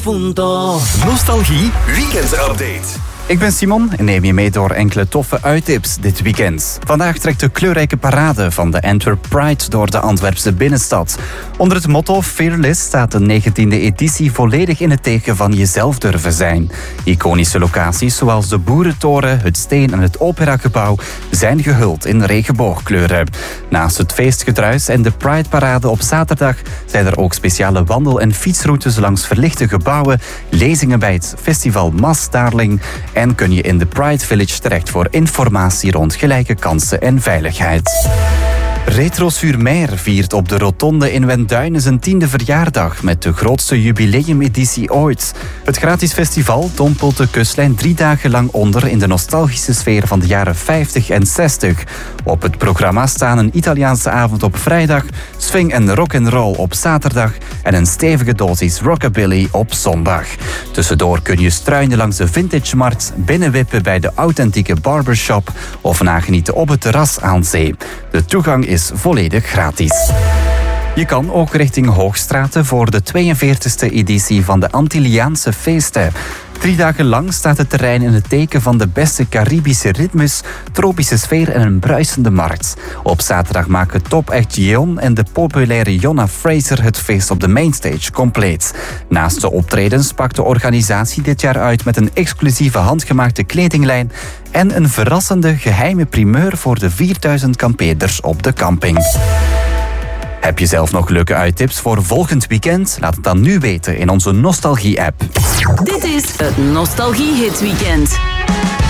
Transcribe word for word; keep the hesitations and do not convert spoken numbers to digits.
punto. Nostalgie Weekend Update. Ik ben Simon en neem je mee door enkele toffe uittips dit weekend. Vandaag trekt de kleurrijke parade van de Antwerp Pride door de Antwerpse binnenstad. Onder het motto Fearless staat de negentiende editie volledig in het teken van jezelf durven zijn. Iconische locaties zoals de Boerentoren, het Steen en het Operagebouw zijn gehuld in regenboogkleuren. Naast het feestgedruis en de Pride-parade op zaterdag zijn er ook speciale wandel- en fietsroutes langs verlichte gebouwen, lezingen bij het festival Mas Darling en kun je in de Pride Village terecht voor informatie rond gelijke kansen en veiligheid. Retro sur Mer viert op de Rotonde in Wenduinen zijn tiende verjaardag met de grootste jubileumeditie ooit. Het gratis festival dompelt de kustlijn drie dagen lang onder in de nostalgische sfeer van de jaren vijftig en zestig. Op het programma staan een Italiaanse avond op vrijdag, swing en rock'n'roll op zaterdag en een stevige dosis rockabilly op zondag. Tussendoor kun je struinen langs de vintage-markt, binnenwippen bij de authentieke barbershop of nagenieten op het terras aan zee. De toegang is is volledig gratis. Je kan ook richting Hoogstraten voor de tweeënveertigste editie van de Antilliaanse feesten. Drie dagen lang staat het terrein in het teken van de beste Caribische ritmes, tropische sfeer en een bruisende markt. Op zaterdag maken Top Act Gion en de populaire Jonna Fraser het feest op de mainstage compleet. Naast de optredens pakt de organisatie dit jaar uit met een exclusieve handgemaakte kledinglijn en een verrassende geheime primeur voor de vierduizend kampeerders op de camping. Heb je zelf nog leuke uittips voor volgend weekend? Laat het dan nu weten in onze Nostalgie-app. Dit is het Nostalgie Hits Weekend.